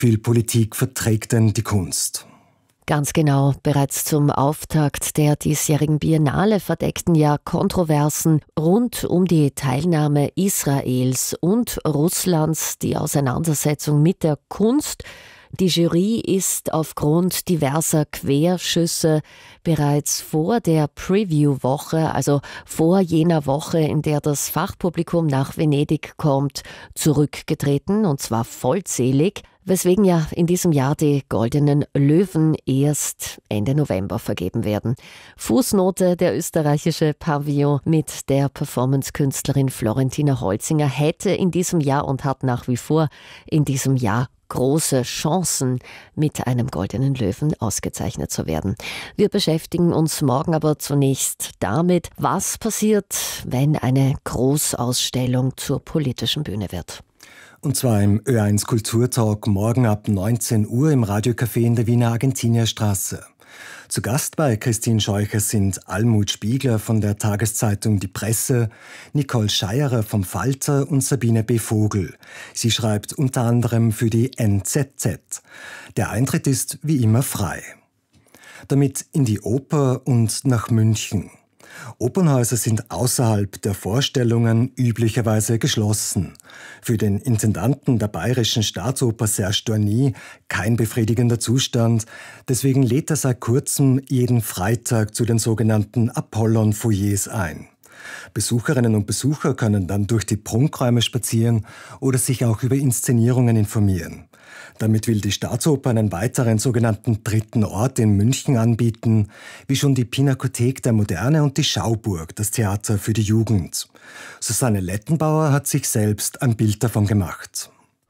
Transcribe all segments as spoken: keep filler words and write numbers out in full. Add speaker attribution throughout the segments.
Speaker 1: viel Politik verträgt denn die Kunst?
Speaker 2: Ganz genau. Bereits zum Auftakt der diesjährigen Biennale verdeckten ja Kontroversen rund um die Teilnahme Israels und Russlands die Auseinandersetzung mit der Kunst. Die Jury ist aufgrund diverser Querschüsse bereits vor der Preview-Woche, also vor jener Woche, in der das Fachpublikum nach Venedig kommt, zurückgetreten, und zwar vollzählig, weswegen ja in diesem Jahr die Goldenen Löwen erst Ende November vergeben werden. Fußnote: Der österreichische Pavillon mit der Performance-Künstlerin Florentina Holzinger hätte in diesem Jahr und hat nach wie vor in diesem Jahr große Chancen, mit einem Goldenen Löwen ausgezeichnet zu werden. Wir beschäftigen uns morgen aber zunächst damit, was passiert, wenn eine Großausstellung zur politischen Bühne wird.
Speaker 1: Und zwar im Ö eins Kulturtalk morgen ab neunzehn Uhr im Radiocafé in der Wiener Argentinierstraße. Zu Gast bei Christine Scheucher sind Almut Spiegler von der Tageszeitung Die Presse, Nicole Scheierer vom Falter und Sabine B. Vogel. Sie schreibt unter anderem für die N Z Z. Der Eintritt ist wie immer frei. Damit in die Oper und nach München. Opernhäuser sind außerhalb der Vorstellungen üblicherweise geschlossen. Für den Intendanten der Bayerischen Staatsoper Serge Doigny kein befriedigender Zustand. Deswegen lädt er seit kurzem jeden Freitag zu den sogenannten Apollon-Foyers ein. Besucherinnen und Besucher können dann durch die Prunkräume spazieren oder sich auch über Inszenierungen informieren. Damit will die Staatsoper einen weiteren sogenannten dritten Ort in München anbieten, wie schon die Pinakothek der Moderne und die Schauburg, das Theater für die Jugend. Susanne Lettenbauer hat sich selbst ein Bild davon gemacht.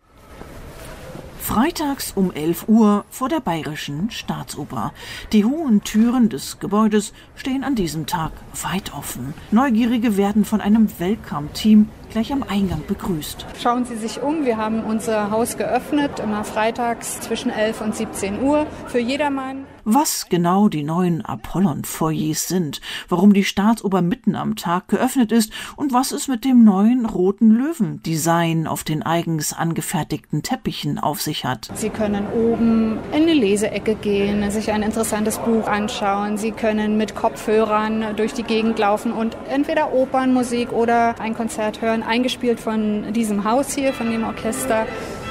Speaker 3: Freitags um elf Uhr vor der Bayerischen Staatsoper. Die hohen Türen des Gebäudes stehen an diesem Tag weit offen. Neugierige werden von einem Welcome-Team gleich am Eingang begrüßt.
Speaker 4: Schauen Sie sich um, wir haben unser Haus geöffnet, immer freitags zwischen elf und siebzehn Uhr für jedermann.
Speaker 3: Was genau die neuen Apollon-Foyers sind, warum die Staatsoper mitten am Tag geöffnet ist und was es mit dem neuen roten Löwen-Design auf den eigens angefertigten Teppichen auf sich hat.
Speaker 4: Sie können oben in eine Leseecke gehen, sich ein interessantes Buch anschauen. Sie können mit Kopfhörern durch die Gegend laufen und entweder Opernmusik oder ein Konzert hören, eingespielt von diesem Haus hier, von dem Orchester.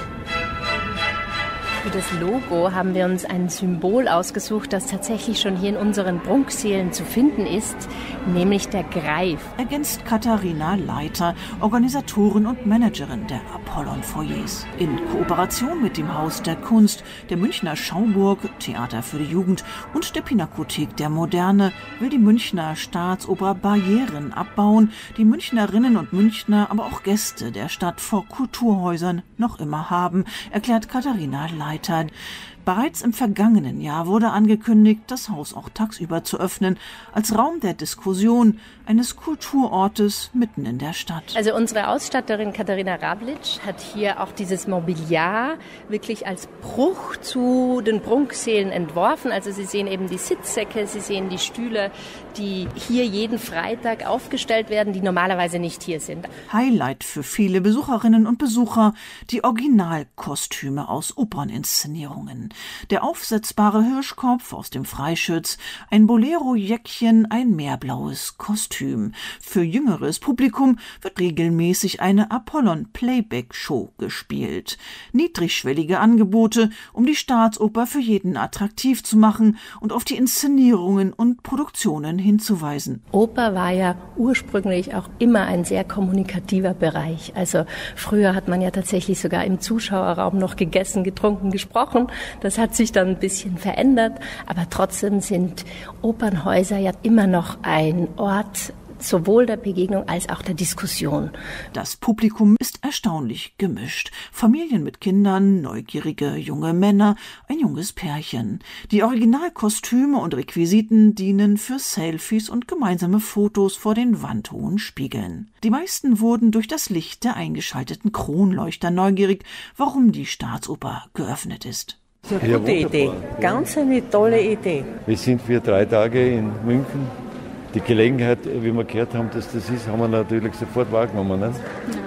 Speaker 5: Für das Logo haben wir uns ein Symbol ausgesucht, das tatsächlich schon hier in unseren Prunksälen zu finden ist, nämlich der Greif.
Speaker 3: Ergänzt Katharina Leiter, Organisatorin und Managerin der Apollon-Foyers. In Kooperation mit dem Haus der Kunst, der Münchner Schauburg, Theater für die Jugend und der Pinakothek der Moderne will die Münchner Staatsoper Barrieren abbauen, die Münchnerinnen und Münchner, aber auch Gäste der Stadt vor Kulturhäusern noch immer haben, erklärt Katharina Leiter. Bereits im vergangenen Jahr wurde angekündigt, das Haus auch tagsüber zu öffnen, als Raum der Diskussion eines Kulturortes mitten in der Stadt.
Speaker 5: Also unsere Ausstatterin Katharina Rablitsch hat hier auch dieses Mobiliar wirklich als Bruch zu den Prunksälen entworfen. Also Sie sehen eben die Sitzsäcke, Sie sehen die Stühle, die hier jeden Freitag aufgestellt werden, die normalerweise nicht hier sind.
Speaker 3: Highlight für viele Besucherinnen und Besucher, die Originalkostüme aus Operninszenierungen. Der aufsetzbare Hirschkopf aus dem Freischütz, ein Bolero-Jäckchen, ein meerblaues Kostüm. Für jüngeres Publikum wird regelmäßig eine Apollon-Playback-Show gespielt. Niedrigschwellige Angebote, um die Staatsoper für jeden attraktiv zu machen und auf die Inszenierungen und Produktionen hinzuweisen.
Speaker 5: Oper war ja ursprünglich auch immer ein sehr kommunikativer Bereich. Also früher hat man ja tatsächlich sogar im Zuschauerraum noch gegessen, getrunken, gesprochen. Das hat sich dann ein bisschen verändert, aber trotzdem sind Opernhäuser ja immer noch ein Ort sowohl der Begegnung als auch der Diskussion.
Speaker 3: Das Publikum ist erstaunlich gemischt. Familien mit Kindern, neugierige junge Männer, ein junges Pärchen. Die Originalkostüme und Requisiten dienen für Selfies und gemeinsame Fotos vor den wandhohen Spiegeln. Die meisten wurden durch das Licht der eingeschalteten Kronleuchter neugierig, warum die Staatsoper geöffnet ist.
Speaker 6: Das ist eine gute ja, Idee, ganz eine tolle Idee.
Speaker 7: Wir sind für drei Tage in München. Die Gelegenheit, wie wir gehört haben, dass das ist, haben wir natürlich sofort wahrgenommen. Ne?
Speaker 4: Ich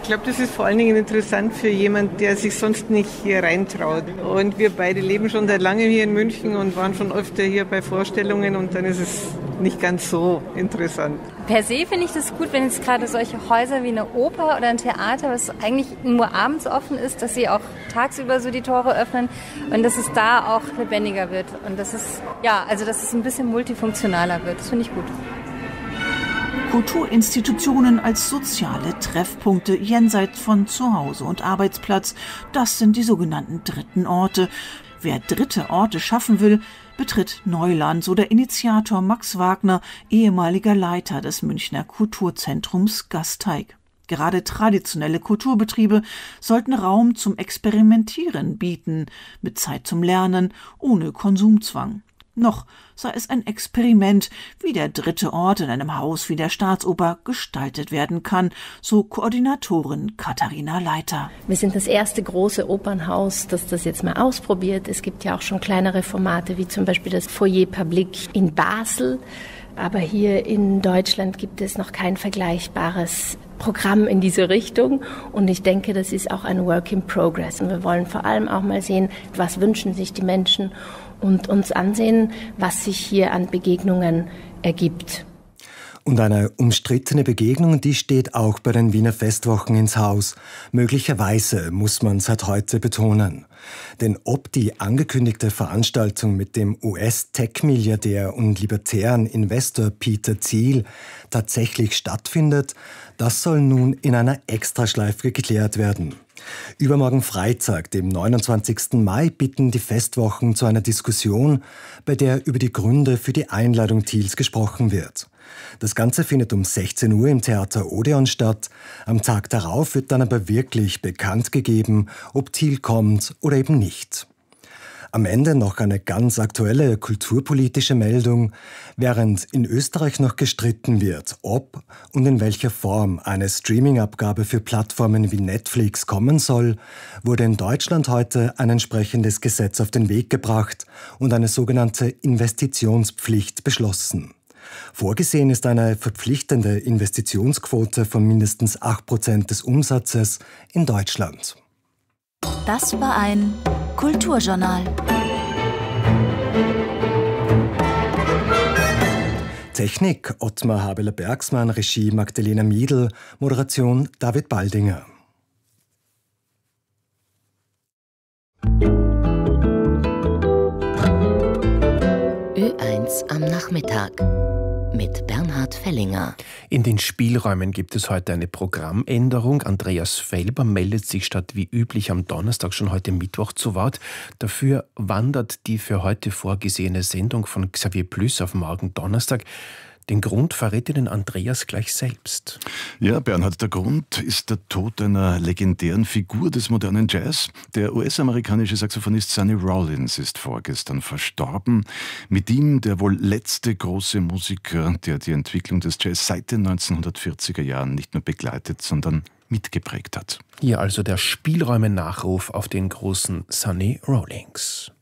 Speaker 8: glaube, das ist vor allen Dingen interessant für jemanden, der sich sonst nicht hier reintraut. Und wir beide leben schon seit langem hier in München und waren schon öfter hier bei Vorstellungen und dann ist es nicht ganz so interessant.
Speaker 9: Per se finde ich das gut, wenn jetzt gerade solche Häuser wie eine Oper oder ein Theater, was eigentlich nur abends offen ist, dass sie auch tagsüber so die Tore öffnen und dass es da auch lebendiger wird. Und dass es, ja, also dass es ein bisschen multifunktionaler wird. Das finde ich gut.
Speaker 3: Kulturinstitutionen als soziale Treffpunkte jenseits von Zuhause und Arbeitsplatz, das sind die sogenannten dritten Orte. Wer dritte Orte schaffen will, betritt Neuland, so der Initiator Max Wagner, ehemaliger Leiter des Münchner Kulturzentrums Gasteig. Gerade traditionelle Kulturbetriebe sollten Raum zum Experimentieren bieten, mit Zeit zum Lernen, ohne Konsumzwang. Noch sei es ein Experiment, wie der dritte Ort in einem Haus wie der Staatsoper gestaltet werden kann, so Koordinatorin Katharina Leiter.
Speaker 5: Wir sind das erste große Opernhaus, das das jetzt mal ausprobiert. Es gibt ja auch schon kleinere Formate, wie zum Beispiel das Foyer Public in Basel. Aber hier in Deutschland gibt es noch kein vergleichbares Programm in diese Richtung. Und ich denke, das ist auch ein Work in Progress. Und wir wollen vor allem auch mal sehen, was wünschen sich die Menschen und uns ansehen, was sich hier an Begegnungen ergibt.
Speaker 1: Und eine umstrittene Begegnung, die steht auch bei den Wiener Festwochen ins Haus. Möglicherweise, muss man seit heute betonen. Denn ob die angekündigte Veranstaltung mit dem U S-Tech-Milliardär und libertären Investor Peter Thiel tatsächlich stattfindet, das soll nun in einer Extraschleife geklärt werden. Übermorgen Freitag, dem neunundzwanzigsten Mai, bitten die Festwochen zu einer Diskussion, bei der über die Gründe für die Einladung Thiels gesprochen wird. Das Ganze findet um sechzehn Uhr im Theater Odeon statt. Am Tag darauf wird dann aber wirklich bekannt gegeben, ob Thiel kommt oder eben nicht. Am Ende noch eine ganz aktuelle kulturpolitische Meldung. Während in Österreich noch gestritten wird, ob und in welcher Form eine Streaming-Abgabe für Plattformen wie Netflix kommen soll, wurde in Deutschland heute ein entsprechendes Gesetz auf den Weg gebracht und eine sogenannte Investitionspflicht beschlossen. Vorgesehen ist eine verpflichtende Investitionsquote von mindestens acht Prozent des Umsatzes in Deutschland.
Speaker 10: Das war ein Kulturjournal.
Speaker 1: Technik Ottmar Habeler-Bergsmann, Regie Magdalena Miedl, Moderation David Baldinger.
Speaker 2: Ö eins am Nachmittag mit Bernhard Fellinger.
Speaker 11: In den Spielräumen gibt es heute eine Programmänderung. Andreas Felber meldet sich statt wie üblich am Donnerstag schon heute Mittwoch zu Wort. Dafür wandert die für heute vorgesehene Sendung von Xavier Plüss auf morgen Donnerstag. Den Grund verrät Ihnen Andreas gleich selbst.
Speaker 12: Ja, Bernhard, der Grund ist der Tod einer legendären Figur des modernen Jazz. Der U S-amerikanische Saxophonist Sonny Rollins ist vorgestern verstorben. Mit ihm der wohl letzte große Musiker, der die Entwicklung des Jazz seit den neunzehnhundertvierziger Jahren nicht nur begleitet, sondern mitgeprägt hat.
Speaker 11: Hier also der Spielräume-Nachruf auf den großen Sonny Rollins.